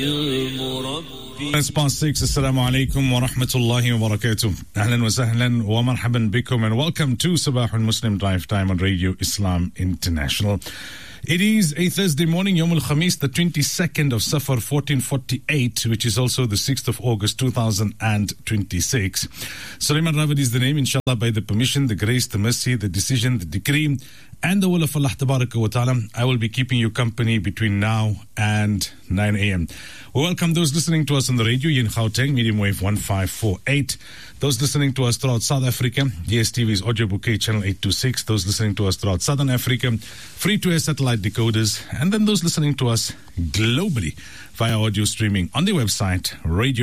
It's past 6. Assalamu alaikum wa rahmatullahi wa barakatuh. Ahlan wa sahlan wa marhaban bikum and welcome to Sabah al-Muslim Drive Time on Radio Islam International. It is a Thursday morning, Yawm al-Khamis, the 22nd of Safar 1448, which is also the 6th of August 2026. Sulaiman Ravadi is the name, inshallah, by the permission, the grace, the mercy, the decision, the decree, and the will of Allah Tabaraka wa Ta'ala. I will be keeping you company between now and 9 a.m. We welcome those listening to us on the radio in Gauteng, medium wave 1548. Those listening to us throughout South Africa, DSTV's audio bouquet channel 826. Those listening to us throughout Southern Africa, free-to-air satellite decoders. And then those listening to us globally via audio streaming on the website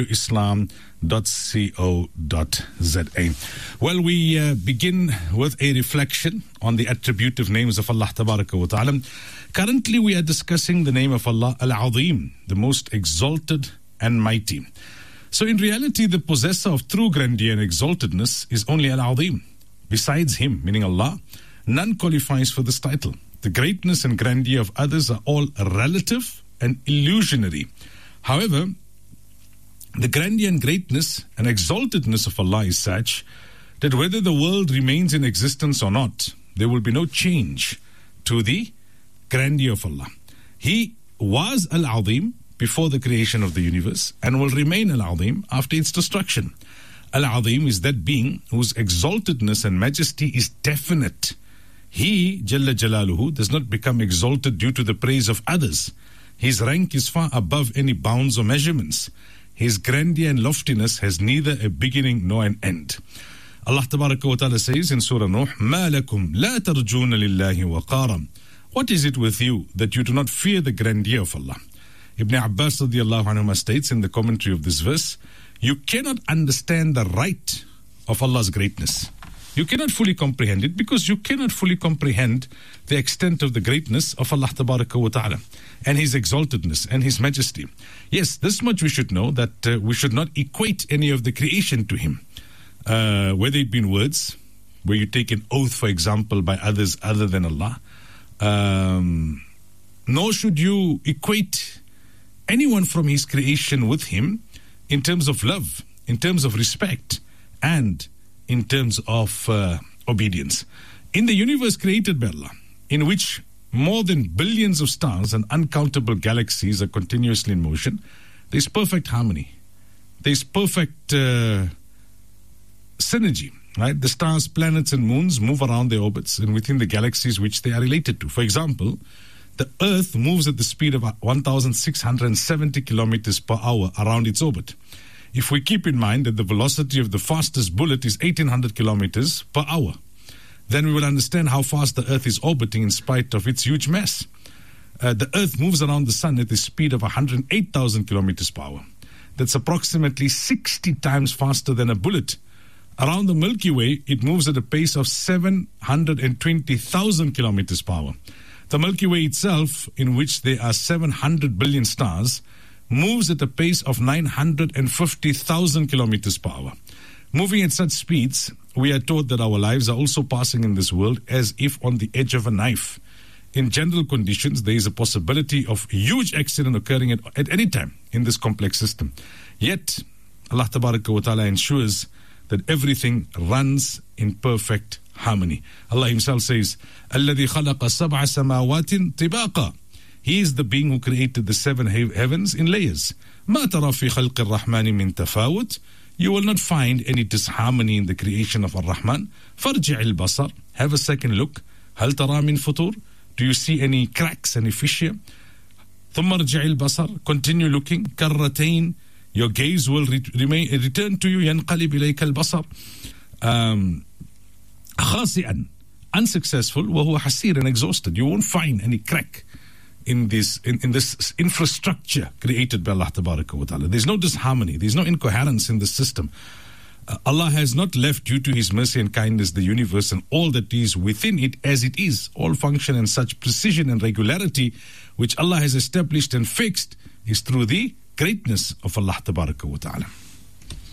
radioislam.co.za. Well, we begin with a reflection on the attributive names of Allah Tabaraka wa Ta'ala. Currently, we are discussing the name of Allah, Al-Azim, the most exalted and mighty. So in reality, the possessor of true grandeur and exaltedness is only Al-Azim. Besides him, meaning Allah, none qualifies for this title. The greatness and grandeur of others are all relative and illusionary. However, the grandeur and greatness and exaltedness of Allah is such that whether the world remains in existence or not, there will be no change to the grandeur of Allah. He was Al-Azim before the creation of the universe and will remain Al-Azim after its destruction. Al-Azim is that being whose exaltedness and majesty is definite. He, Jalla Jalaluhu, does not become exalted due to the praise of others. His rank is far above any bounds or measurements. His grandeur and loftiness has neither a beginning nor an end. Allah Tabaraka wa Ta'ala says in Surah Nuh, مَا لَكُمْ لَا تَرْجُونَ لِلَّهِ وَقَارًا. What is it with you that you do not fear the grandeur of Allah? Ibn Abbas radiallahu anhu states in the commentary of this verse, you cannot understand the right of Allah's greatness. You cannot fully comprehend it because you cannot fully comprehend the extent of the greatness of Allah Tabaraka wa Ta'ala and His exaltedness and His majesty. Yes, this much we should know, that we should not equate any of the creation to Him. Whether it be in words, where you take an oath, for example, by others other than Allah, nor should you equate anyone from His creation with Him in terms of love, in terms of respect, and in terms of obedience. In the universe created by Allah, in which more than billions of stars and uncountable galaxies are continuously in motion, there is perfect harmony. There is perfect synergy, right? The stars, planets, and moons move around their orbits and within the galaxies which they are related to. For example, the Earth moves at the speed of 1,670 kilometers per hour around its orbit. If we keep in mind that the velocity of the fastest bullet is 1,800 kilometers per hour, then we will understand how fast the Earth is orbiting in spite of its huge mass. The Earth moves around the Sun at the speed of 108,000 kilometers per hour. That's approximately 60 times faster than a bullet. Around the Milky Way, it moves at a pace of 720,000 kilometers per hour. The Milky Way itself, in which there are 700 billion stars, moves at a pace of 950,000 kilometers per hour. Moving at such speeds, we are taught that our lives are also passing in this world as if on the edge of a knife. In general conditions, there is a possibility of huge accident occurring at any time in this complex system. Yet, Allah Tabaraka wa Ta'ala ensures that everything runs in perfect harmony. Allah Himself says, الَّذِي خَلَقَ سَبْعَ سَمَاوَاتٍ طِبَاقًا. He is the being who created the seven heavens in layers. مَا تَرَى فِي خَلْقِ الرَّحْمَنِ مِنْ تَفَاوُتٍ. You will not find any disharmony in the creation of Ar-Rahman. فَارْجِعِ الْبَصَرِ. Have a second look. هَلْ تَرَى مِنْ فُطُورٍ. Do you see any cracks, any fissure? ثُمَّ ارْجِعِ الْبَصَرِ. Continue looking. كَرَّتَيْنِ. Your gaze will return to you. يَنْقَلِبْ إِلَيْكَ الْبَصَرِ. خَاسِئًا. Unsuccessful. وَهُوَ حَسِيرٌ. And exhausted. You won't find any crack in this infrastructure created by Allah Tabaraka wa Ta'ala. There's no disharmony. There's no incoherence in the system. Allah has not left, due to His mercy and kindness, the universe and all that is within it as it is. All function in such precision and regularity which Allah has established and fixed is through the greatness of Allah Tabaraka wa Ta'ala.